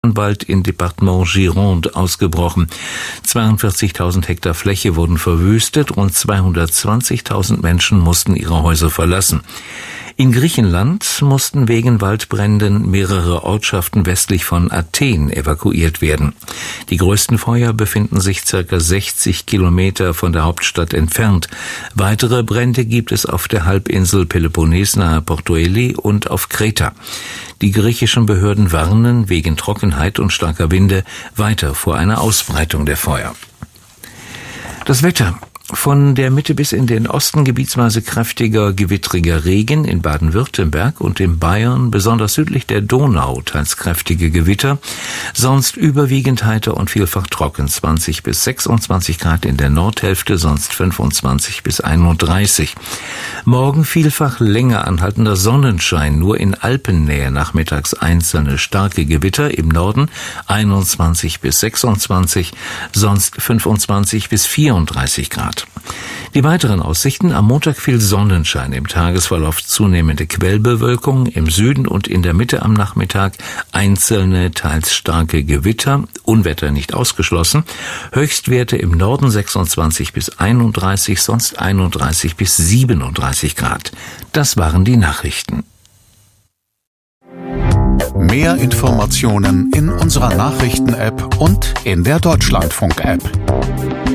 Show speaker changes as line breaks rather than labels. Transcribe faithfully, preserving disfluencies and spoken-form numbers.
Wald im Departement Gironde ausgebrochen. zweiundvierzigtausend Hektar Fläche wurden verwüstet und zweihundertzwanzigtausend Menschen mussten ihre Häuser verlassen. In Griechenland mussten wegen Waldbränden mehrere Ortschaften westlich von Athen evakuiert werden. Die größten Feuer befinden sich circa sechzig Kilometer von der Hauptstadt entfernt. Weitere Brände gibt es auf der Halbinsel Peloponnes nahe Portoeli und auf Kreta. Die griechischen Behörden warnen wegen Trockenheit und starker Winde weiter vor einer Ausbreitung der Feuer. Das Wetter. Von der Mitte bis in den Osten gebietsweise kräftiger, gewittriger Regen in Baden-Württemberg und in Bayern, besonders südlich der Donau, teils kräftige Gewitter. Sonst überwiegend heiter und vielfach trocken, zwanzig bis sechsundzwanzig Grad in der Nordhälfte, sonst fünfundzwanzig bis einunddreißig. Morgen vielfach länger anhaltender Sonnenschein, nur in Alpennähe nachmittags einzelne starke Gewitter, im Norden einundzwanzig bis sechsundzwanzig, sonst fünfundzwanzig bis vierunddreißig Grad. Die weiteren Aussichten: am Montag viel Sonnenschein, im Tagesverlauf zunehmende Quellbewölkung, im Süden und in der Mitte am Nachmittag einzelne, teils starke Gewitter, Unwetter nicht ausgeschlossen, Höchstwerte im Norden sechsundzwanzig bis einunddreißig, sonst einunddreißig bis siebenunddreißig Grad. Das waren die Nachrichten.
Mehr Informationen in unserer Nachrichten-App und in der Deutschlandfunk-App.